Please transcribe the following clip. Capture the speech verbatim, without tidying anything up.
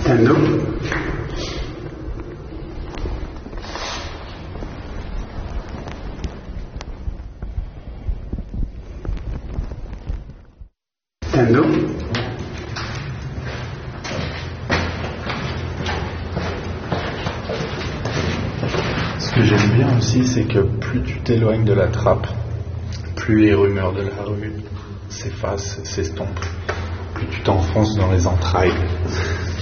Tendo. Tendo. Ce que j'aime bien aussi, c'est que plus tu t'éloignes de la trappe, plus les rumeurs de la rue s'effacent, s'estompent, plus tu t'enfonces dans les entrailles.